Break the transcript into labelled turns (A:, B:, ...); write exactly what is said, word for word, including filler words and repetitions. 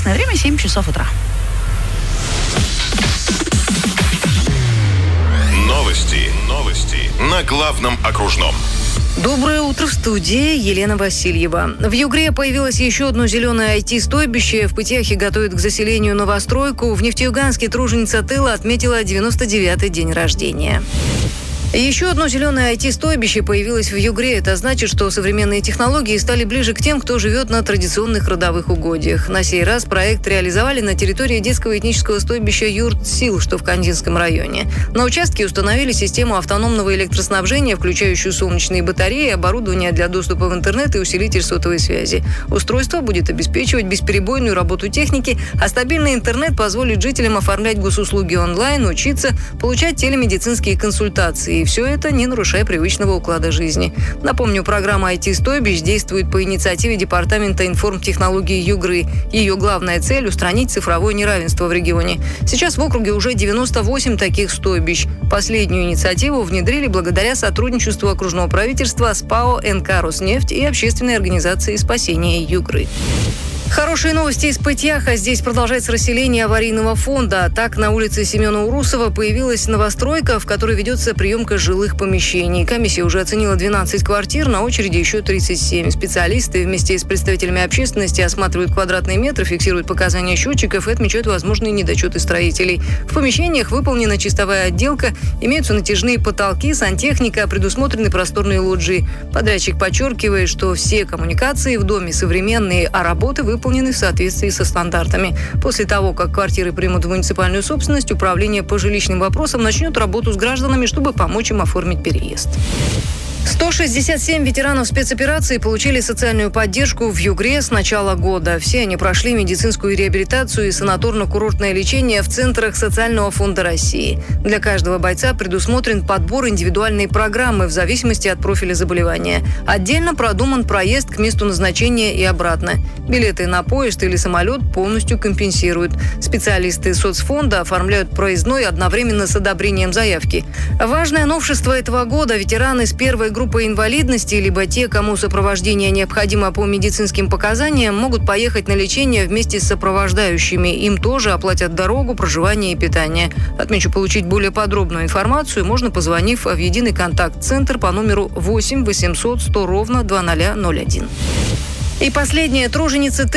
A: Местное время семь часов утра.
B: Новости. Новости. На главном окружном.
C: Доброе утро, в студии Елена Васильева. В Югре появилось еще одно зеленое ай ти-стойбище. В Пытьяхе готовят к заселению новостройку. В Нефтеюганске труженица тыла отметила девяносто девятый день рождения. Еще одно зеленое ай ти-стойбище появилось в Югре. Это значит, что современные технологии стали ближе к тем, кто живет на традиционных родовых угодьях. На сей раз проект реализовали на территории детского этнического стойбища Юрт-Сил, что в Кандинском районе. На участке установили систему автономного электроснабжения, включающую солнечные батареи, оборудование для доступа в интернет и усилитель сотовой связи. Устройство будет обеспечивать бесперебойную работу техники, а стабильный интернет позволит жителям оформлять госуслуги онлайн, учиться, получать телемедицинские консультации. И все это не нарушая привычного уклада жизни. Напомню, программа ай ти-стойбищ действует по инициативе Департамента информтехнологий Югры. Ее главная цель – устранить цифровое неравенство в регионе. Сейчас в округе уже девяносто восемь таких стойбищ. Последнюю инициативу внедрили благодаря сотрудничеству окружного правительства с ПАО эн ка «Роснефть» и общественной организации спасения Югры. Хорошие новости из Пытьяха. Здесь продолжается расселение аварийного фонда. Так, на улице Семена Урусова появилась новостройка, в которой ведется приемка жилых помещений. Комиссия уже оценила двенадцать квартир, на очереди еще тридцать семь. Специалисты вместе с представителями общественности осматривают квадратные метры, фиксируют показания счетчиков и отмечают возможные недочеты строителей. В помещениях выполнена чистовая отделка, имеются натяжные потолки, сантехника, предусмотрены просторные лоджии. Подрядчик подчеркивает, что все коммуникации в доме современные, а работы выполнены выполнены в соответствии со стандартами. После того, как квартиры примут в муниципальную собственность, управление по жилищным вопросам начнет работу с гражданами, чтобы помочь им оформить переезд. сто шестьдесят семь ветеранов спецоперации получили социальную поддержку в Югре с начала года. Все они прошли медицинскую реабилитацию и санаторно-курортное лечение в центрах Социального фонда России. Для каждого бойца предусмотрен подбор индивидуальной программы в зависимости от профиля заболевания. Отдельно продуман проезд к месту назначения и обратно. Билеты на поезд или самолет полностью компенсируют. Специалисты соцфонда оформляют проездной одновременно с одобрением заявки. Важное новшество этого года – ветераны с первой группы инвалидности, либо те, кому сопровождение необходимо по медицинским показаниям, могут поехать на лечение вместе с сопровождающими. Им тоже оплатят дорогу, проживание и питание. Отмечу, получить более подробную информацию можно, позвонив в единый контакт-центр по номеру восемь восемьсот сто ровно два ноль ноль один. И последняя труженица